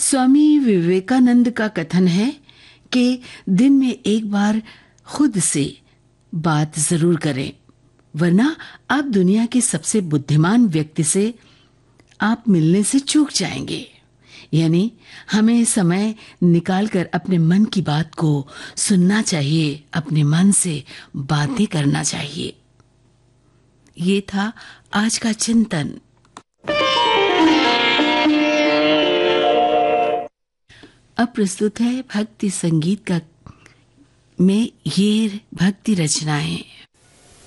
स्वामी विवेकानंद का कथन है कि दिन में एक बार खुद से बात जरूर करें, वरना आप दुनिया के सबसे बुद्धिमान व्यक्ति से आप मिलने से चूक जाएंगे। यानी हमें समय निकालकर अपने मन की बात को सुनना चाहिए, अपने मन से बातें करना चाहिए। ये था आज का चिंतन। अब प्रस्तुत है भक्ति संगीत का में ये भक्ति रचनाएं।